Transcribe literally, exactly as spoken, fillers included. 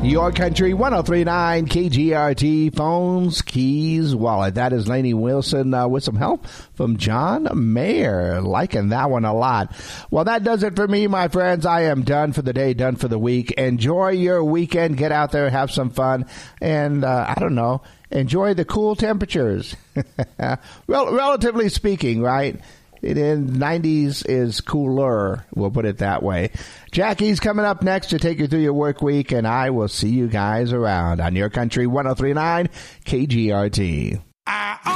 Your Country one oh three point nine K G R T, phones, keys, wallet. That is Lainey Wilson uh, with some help from John Mayer. Liking that one a lot. Well, that does it for me, my friends. I am done for the day, done for the week. Enjoy your weekend. Get out there, have some fun, and uh, I don't know, enjoy the cool temperatures. Well, relatively speaking, right? It in nineties is cooler. We'll put it that way. Jackie's coming up next to take you through your work week, and I will see you guys around on Your Country one oh three point nine K G R T.